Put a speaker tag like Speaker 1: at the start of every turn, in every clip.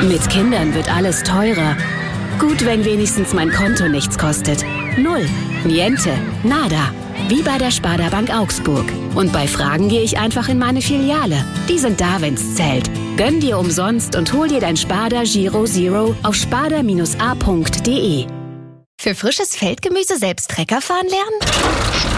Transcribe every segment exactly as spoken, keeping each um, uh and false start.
Speaker 1: Mit Kindern wird alles teurer. Gut, wenn wenigstens mein Konto nichts kostet. Null. Niente. Nada. Wie bei der Sparda Bank Augsburg. Und bei Fragen gehe ich einfach in meine Filiale. Die sind da, wenn's zählt. Gönn dir umsonst und hol dir dein Sparda Giro Zero auf sparda a punkt de.
Speaker 2: Für frisches Feldgemüse selbst Trecker fahren lernen?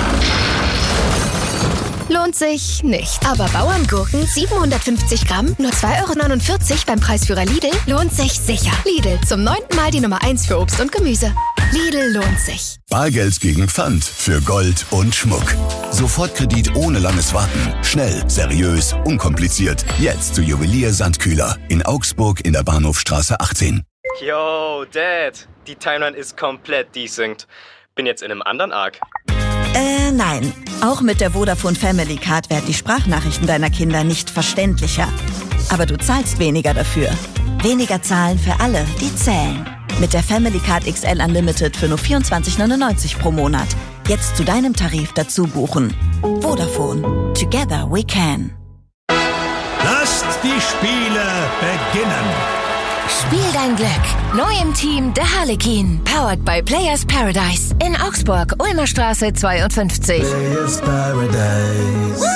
Speaker 2: Lohnt sich nicht. Aber Bauerngurken siebenhundertfünfzig Gramm, nur zwei Euro neunundvierzig beim Preisführer Lidl, lohnt sich sicher. Lidl, zum neunten Mal die Nummer eins für Obst und Gemüse. Lidl lohnt sich.
Speaker 3: Bargeld gegen Pfand für Gold und Schmuck. Sofortkredit ohne langes Warten. Schnell, seriös, unkompliziert. Jetzt zu Juwelier Sandkühler in Augsburg in der Bahnhofstraße achtzehn.
Speaker 4: Yo, Dad, die Timeline ist komplett desynced. Bin jetzt in einem anderen Arc.
Speaker 5: Äh, nein. Auch mit der Vodafone Family Card werden die Sprachnachrichten deiner Kinder nicht verständlicher. Aber du zahlst weniger dafür. Weniger zahlen für alle, die zählen. Mit der Family Card X L Unlimited für nur vierundzwanzig neunundneunzig pro Monat. Jetzt zu deinem Tarif dazu buchen. Vodafone. Together we can.
Speaker 6: Lasst die Spiele beginnen.
Speaker 2: Spiel dein Glück. Neu im Team der Harlekin. Powered by Players Paradise. In Augsburg, Ulmer Straße zweiundfünfzig.
Speaker 6: Players Paradise.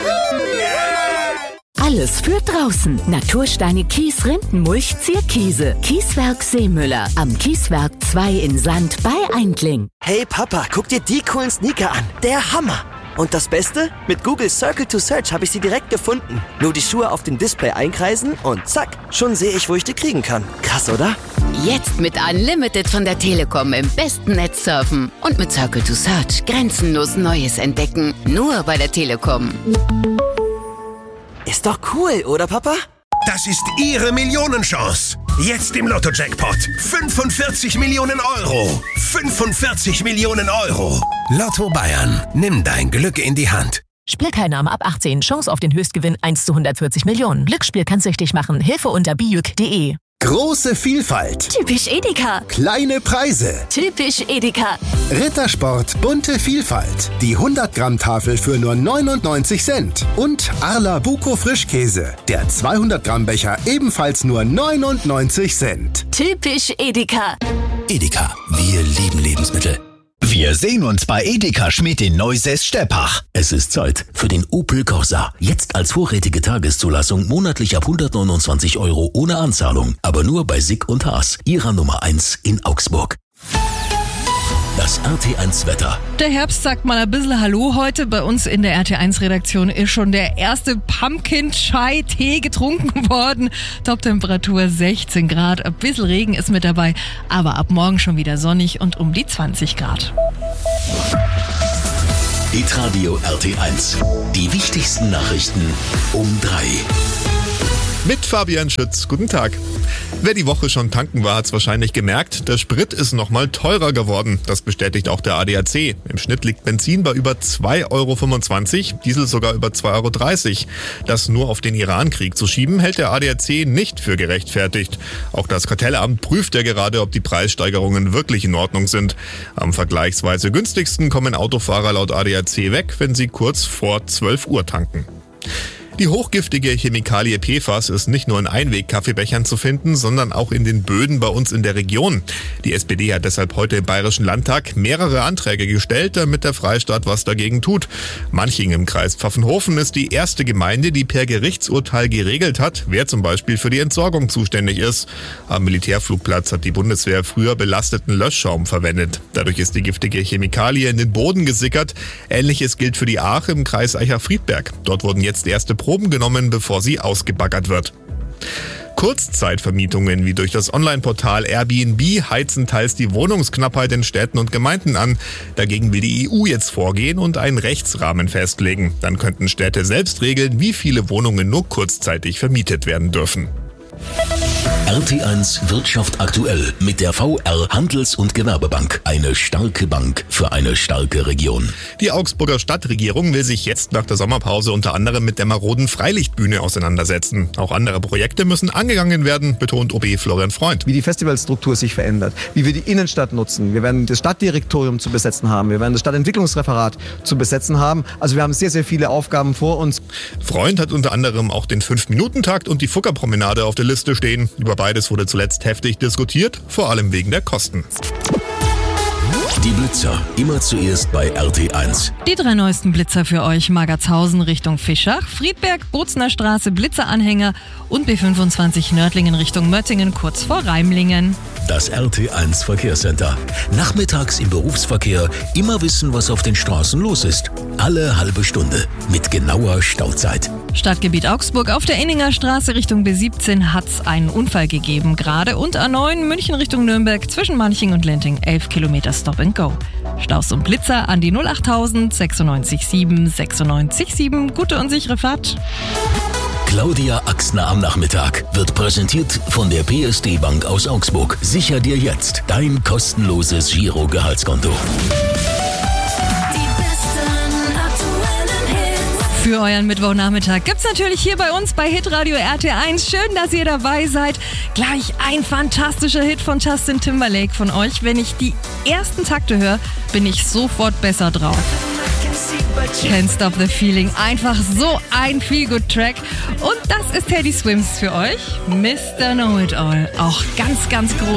Speaker 1: Alles für draußen. Natursteine Kies Rindenmulch Zierkiese. Kieswerk Seemüller. Am Kieswerk zwei in Sand bei Eindling.
Speaker 7: Hey Papa, guck dir die coolen Sneaker an. Der Hammer. Und das Beste? Mit Google Circle to Search habe ich sie direkt gefunden. Nur die Schuhe auf dem Display einkreisen und zack, schon sehe ich, wo ich die kriegen kann. Krass, oder?
Speaker 1: Jetzt mit Unlimited von der Telekom im besten Netz surfen. Und mit Circle to Search grenzenlos Neues entdecken. Nur bei der Telekom.
Speaker 7: Ist doch cool, oder Papa?
Speaker 6: Das ist Ihre Millionenchance. Jetzt im Lotto-Jackpot. fünfundvierzig Millionen Euro. fünfundvierzig Millionen Euro. Lotto Bayern. Nimm dein Glück in die Hand.
Speaker 8: Spielteilnahme ab achtzehn. Chance auf den Höchstgewinn eins zu hundertvierzig Millionen. Glücksspiel kann süchtig machen. Hilfe unter bijuk punkt de.
Speaker 9: Große Vielfalt.
Speaker 2: Typisch Edeka.
Speaker 9: Kleine Preise.
Speaker 2: Typisch Edeka.
Speaker 9: Rittersport bunte Vielfalt. Die hundert Gramm Tafel für nur neunundneunzig Cent. Und Arla Buko Frischkäse. Der zweihundert Gramm Becher ebenfalls nur neunundneunzig Cent.
Speaker 2: Typisch Edeka.
Speaker 10: Edeka, wir lieben Lebensmittel. Wir sehen uns bei Edeka Schmidt in Neusäß-Steppach. Es ist Zeit für den Opel Corsa. Jetzt als vorrätige Tageszulassung monatlich ab hundertneunundzwanzig Euro ohne Anzahlung. Aber nur bei Sick und Haas, ihrer Nummer eins in Augsburg. Das R T eins Wetter.
Speaker 11: Der Herbst sagt mal ein bisschen Hallo heute. Bei uns in der R T eins Redaktion ist schon der erste Pumpkin-Chai-Tee getrunken worden. Toptemperatur sechzehn Grad. Ein bisschen Regen ist mit dabei, aber ab morgen schon wieder sonnig und um die zwanzig Grad.
Speaker 10: Hitradio R T eins. Die wichtigsten Nachrichten um drei.
Speaker 12: Mit Fabian Schütz. Guten Tag. Wer die Woche schon tanken war, hat es wahrscheinlich gemerkt. Der Sprit ist nochmal teurer geworden. Das bestätigt auch der A D A C. Im Schnitt liegt Benzin bei über zwei Euro fünfundzwanzig, Diesel sogar über zwei Euro dreißig. Das nur auf den Iran-Krieg zu schieben, hält der A D A C nicht für gerechtfertigt. Auch das Kartellamt prüft ja gerade, ob die Preissteigerungen wirklich in Ordnung sind. Am vergleichsweise günstigsten kommen Autofahrer laut A D A C weg, wenn sie kurz vor zwölf Uhr tanken. Die hochgiftige Chemikalie P F A S ist nicht nur in Einweg-Kaffeebechern zu finden, sondern auch in den Böden bei uns in der Region. Die S P D hat deshalb heute im Bayerischen Landtag mehrere Anträge gestellt, damit der Freistaat was dagegen tut. Manching im Kreis Pfaffenhofen ist die erste Gemeinde, die per Gerichtsurteil geregelt hat, wer zum Beispiel für die Entsorgung zuständig ist. Am Militärflugplatz hat die Bundeswehr früher belasteten Löschschaum verwendet. Dadurch ist die giftige Chemikalie in den Boden gesickert. Ähnliches gilt für die Aach im Kreis Eicher-Friedberg. Dort wurden jetzt erste Proben genommen, bevor sie ausgebaggert wird. Kurzzeitvermietungen wie durch das Online-Portal Airbnb heizen teils die Wohnungsknappheit in Städten und Gemeinden an. Dagegen will die E U jetzt vorgehen und einen Rechtsrahmen festlegen. Dann könnten Städte selbst regeln, wie viele Wohnungen nur kurzzeitig vermietet werden dürfen.
Speaker 10: R T eins Wirtschaft aktuell mit der V R Handels- und Gewerbebank. Eine starke Bank für eine starke Region.
Speaker 12: Die Augsburger Stadtregierung will sich jetzt nach der Sommerpause unter anderem mit der maroden Freilichtbühne auseinandersetzen. Auch andere Projekte müssen angegangen werden, betont O B Florian Freund.
Speaker 13: Wie die Festivalstruktur sich verändert, wie wir die Innenstadt nutzen. Wir werden das Stadtdirektorium zu besetzen haben, wir werden das Stadtentwicklungsreferat zu besetzen haben. Also wir haben sehr, sehr viele Aufgaben vor uns.
Speaker 12: Freund hat unter anderem auch den fünf Minuten Takt und die Fuggerpromenade auf der Liste stehen. Über Beides wurde zuletzt heftig diskutiert, vor allem wegen der Kosten.
Speaker 10: Die Blitzer, immer zuerst bei R T eins.
Speaker 11: Die drei neuesten Blitzer für euch: Magerzhausen Richtung Fischach, Friedberg, Bozner Straße, Blitzeranhänger und B fünfundzwanzig Nördlingen Richtung Möttingen, kurz vor Reimlingen.
Speaker 10: Das R T eins Verkehrscenter. Nachmittags im Berufsverkehr immer wissen, was auf den Straßen los ist. Alle halbe Stunde mit genauer Stauzeit.
Speaker 11: Stadtgebiet Augsburg: auf der Inninger Straße Richtung B siebzehn hat's einen Unfall gegeben gerade, und A neun München Richtung Nürnberg zwischen Manching und Lenting elf Kilometer Stop and Go. Staus und Blitzer an die null achttausend sechsundneunzig sieben sechsundneunzig sieben. Gute und sichere Fahrt.
Speaker 10: Claudia Axner am Nachmittag wird präsentiert von der P S D Bank aus Augsburg. Sicher dir jetzt dein kostenloses Giro-Gehaltskonto.
Speaker 11: Für euren Mittwochnachmittag gibt's natürlich hier bei uns bei Hitradio R T eins. Schön, dass ihr dabei seid. Gleich ein fantastischer Hit von Justin Timberlake von euch. Wenn ich die ersten Takte höre, bin ich sofort besser drauf. Can't Stop the Feeling. Einfach so ein Feel-Good-Track. Und das ist Teddy Swims für euch. Mister Know-It-All. Auch ganz, ganz groß.